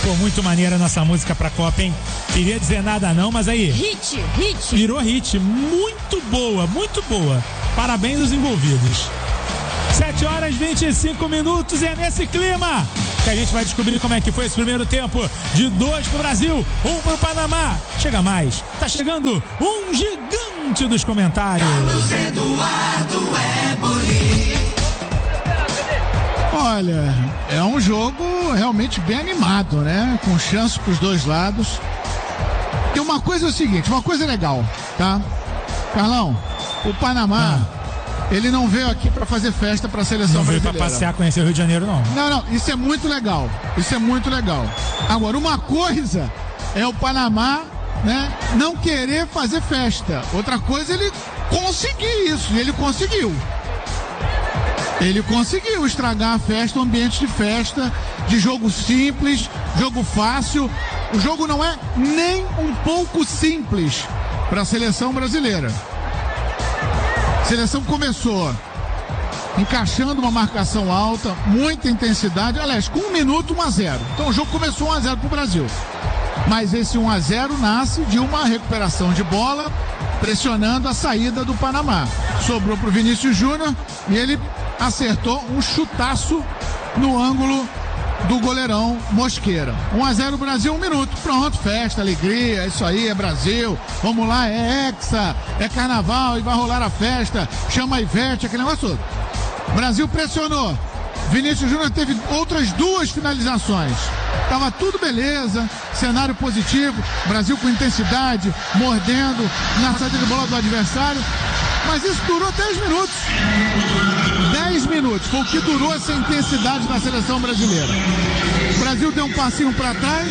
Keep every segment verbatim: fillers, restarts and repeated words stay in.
Pô, muito maneira a nossa música pra Copa, hein? Queria dizer nada não, mas aí... Hit, hit. Virou hit. Muito boa, muito boa. Parabéns aos envolvidos. sete horas e vinte e cinco minutos e é nesse clima que a gente vai descobrir como é que foi esse primeiro tempo. De dois pro Brasil, um pro Panamá. Chega mais. Tá chegando um gigante dos comentários. Carlos Eduardo Eboli. Olha, é um jogo realmente bem animado, né? Com chance pros dois lados. E uma coisa é o seguinte, uma coisa legal, tá? Carlão, o Panamá, ah. ele não veio aqui pra fazer festa pra seleção brasileira. Não veio pra passear, conhecer o Rio de Janeiro, não. Não, não, isso é muito legal. Isso é muito legal. Agora, uma coisa é o Panamá, né, não querer fazer festa. Outra coisa é ele conseguir isso, e ele conseguiu. Ele conseguiu estragar a festa, o ambiente de festa, de jogo simples, jogo fácil. O jogo não é nem um pouco simples para a seleção brasileira. A seleção começou encaixando uma marcação alta, muita intensidade. Aliás, com um minuto, um a zero. Então o jogo começou um a zero para o Brasil. Mas esse um a zero nasce de uma recuperação de bola, pressionando a saída do Panamá. Sobrou para o Vinícius Júnior e ele acertou um chutaço no ângulo do goleirão Mosqueira. um a zero Brasil, um minuto. Pronto, festa, alegria, é isso aí, é Brasil. Vamos lá, é hexa, é carnaval e vai rolar a festa. Chama a Ivete, aquele negócio todo. Brasil pressionou. Vinícius Júnior teve outras duas finalizações. Tava tudo beleza, cenário positivo. Brasil com intensidade, mordendo na saída de bola do adversário. Mas isso durou dez minutos. dez minutos. Foi o que durou essa intensidade na seleção brasileira. O Brasil deu um passinho para trás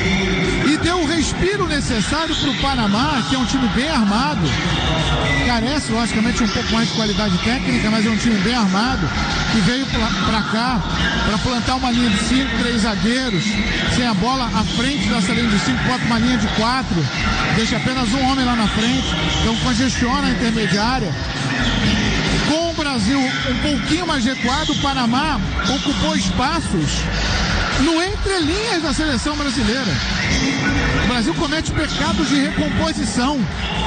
e deu o respiro necessário para o Panamá, que é um time bem armado. Carece, logicamente, um pouco mais de qualidade técnica, mas é um time bem armado, que veio para cá para plantar uma linha de cinco, três zagueiros, sem a bola à frente dessa linha de cinco, bota uma linha de quatro, deixa apenas um homem lá na frente, então congestiona a intermediária. Com o Brasil um pouquinho mais recuado, o Panamá ocupou espaços no entrelinhas da seleção brasileira. O Brasil comete pecados de recomposição.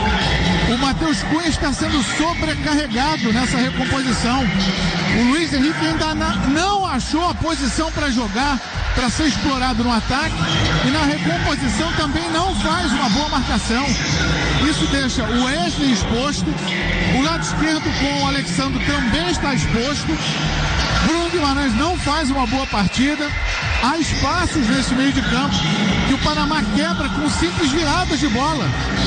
O Matheus Cunha está sendo sobrecarregado nessa recomposição. O Luiz Henrique ainda não achou a posição para jogar, para ser explorado no ataque, e na recomposição também não faz uma boa marcação. Isso deixa o Wesley exposto, o lado esquerdo com o Alexandre também está exposto. Bruno Guimarães não faz uma boa partida. Há espaços nesse meio de campo que o Panamá quebra com simples viradas de bola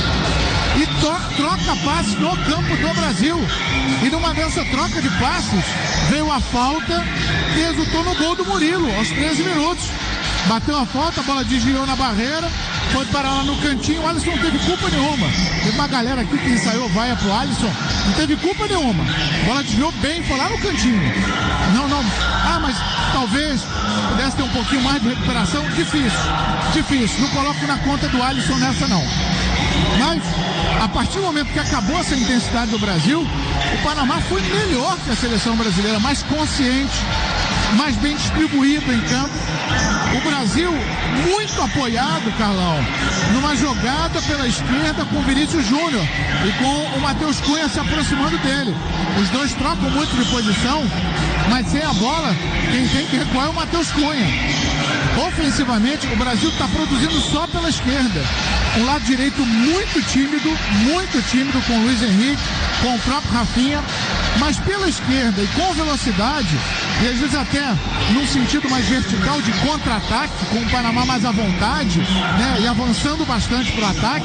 e troca passes no campo do Brasil. E numa dessa troca de passes veio a falta que resultou no gol do Murilo aos treze minutos. Bateu a falta, a bola desviou na barreira, foi parar lá no cantinho. O Alisson não teve culpa nenhuma. Teve uma galera aqui que ensaiou vaia pro Alisson, não teve culpa nenhuma. A bola desviou bem, foi lá no cantinho. Não, não. Ah, mas talvez pudesse ter um pouquinho mais de recuperação. Difícil, difícil. Não coloco na conta do Alisson nessa, não. Mas, a partir do momento que acabou essa intensidade do Brasil, o Panamá foi melhor que a seleção brasileira, mais consciente, mais bem distribuído em campo. O Brasil muito apoiado, Carlão, numa jogada pela esquerda com o Vinícius Júnior e com o Matheus Cunha se aproximando dele. Os dois trocam muito de posição, mas sem a bola, quem tem que recuar é o Matheus Cunha. Ofensivamente, o Brasil está produzindo só pela esquerda. Um lado direito muito tímido, muito tímido com o Luiz Henrique, com o próprio Rafinha, mas pela esquerda e com velocidade, e às vezes até num sentido mais vertical de contra-ataque, com o Panamá mais à vontade, né, e avançando bastante para o ataque,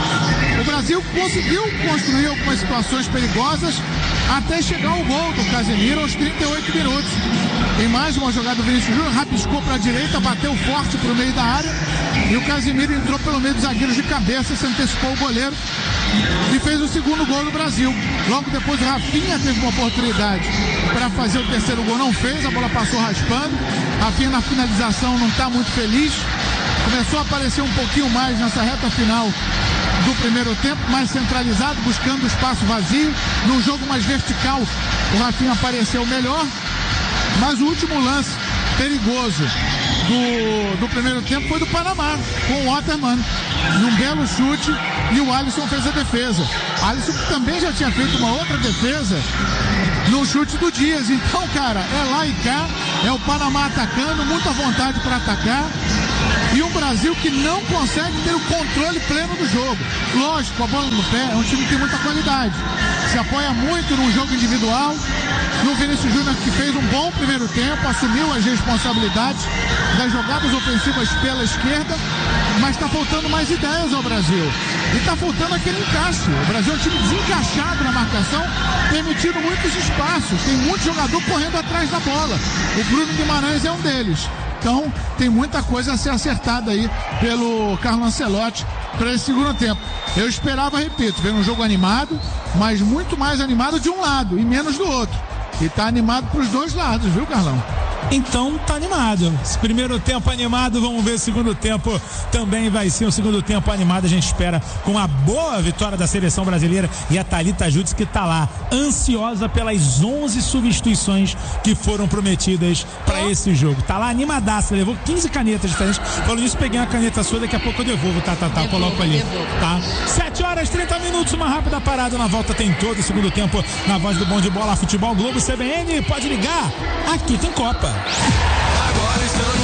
o Brasil conseguiu construir algumas situações perigosas até chegar ao gol do Casemiro aos trinta e oito minutos. Tem mais uma jogada do Vinícius Júnior, rabiscou para a direita, bateu forte para o meio da área e o Casemiro entrou pelo meio dos zagueiros de cabeça, se antecipou o goleiro e fez o segundo gol do Brasil. Logo depois o Rafinha teve uma oportunidade para fazer o terceiro gol, não fez, a bola passou raspando. Rafinha na finalização não está muito feliz, começou a aparecer um pouquinho mais nessa reta final do primeiro tempo, mais centralizado, buscando o espaço vazio, num jogo mais vertical o Rafinha apareceu melhor, mas o último lance perigoso do do, do primeiro tempo foi do Panamá, com o Waterman, num belo chute, e o Alisson fez a defesa. Alisson também já tinha feito uma outra defesa no chute do Dias. Então, cara, é lá e cá, é o Panamá atacando, muita vontade para atacar, e um Brasil que não consegue ter o controle pleno do jogo. Lógico, a bola no pé é um time que tem muita qualidade, se apoia muito num jogo individual, no Vinícius Júnior, que fez um bom primeiro tempo, assumiu as responsabilidades das jogadas ofensivas pela esquerda, mas está faltando mais ideias ao Brasil. E está faltando aquele encaixe. O Brasil é um time desencaixado na marcação, permitindo muitos espaços. Tem muito jogador correndo atrás da bola. O Bruno Guimarães é um deles. Então, tem muita coisa a ser acertada aí pelo Carlo Ancelotti para esse segundo tempo. Eu esperava, repito, ver um jogo animado, mas muito mais animado de um lado e menos do outro. E tá animado pros dois lados, viu, Carlão? Então tá animado. Esse primeiro tempo animado, vamos ver o segundo tempo. Também vai ser um segundo tempo animado. A gente espera com a boa vitória da seleção brasileira e a Thalita Jutz, que tá lá, ansiosa pelas onze substituições que foram prometidas para esse jogo. Tá lá animadaça, levou quinze canetas diferentes. Falando isso, peguei uma caneta sua, daqui a pouco eu devolvo, tá, tá, tá, devolvo, coloco ali. Devolvo. Tá? sete horas e trinta minutos, uma rápida parada. Na volta tem todo o segundo tempo na voz do Bom de Bola, Futebol Globo C B N. Pode ligar, aqui tem Copa. Agora estamos